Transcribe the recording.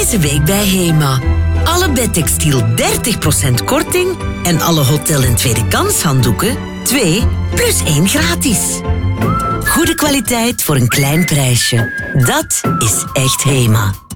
Deze week bij HEMA. Alle bedtextiel 30% korting en alle Hotel en Tweede Kans handdoeken 2 plus 1 gratis. Goede kwaliteit voor een klein prijsje. Dat is echt HEMA.